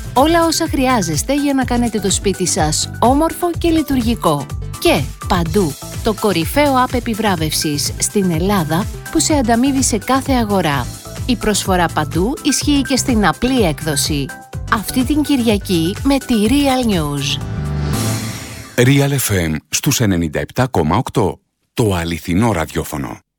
Όλα όσα χρειάζεστε για να κάνετε το σπίτι σας όμορφο και λειτουργικό. Και παντού, το κορυφαίο app επιβράβευσης στην Ελλάδα που σε ανταμείβει σε κάθε αγορά. Η προσφορά παντού ισχύει και στην απλή έκδοση. Αυτή την Κυριακή με τη Real News. Real FM στους 97,8. Το αληθινό ραδιόφωνο.